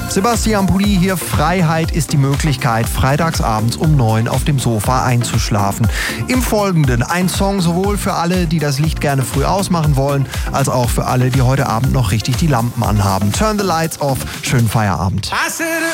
Sebastian Pulli hier. Freiheit ist die Möglichkeit, freitagsabends um 9 auf dem Sofa einzuschlafen. Im Folgenden ein Song sowohl für alle, die das Licht gerne früh ausmachen wollen, als auch für alle, die heute Abend noch richtig die Lampen anhaben. Turn the lights off. Schönen Feierabend.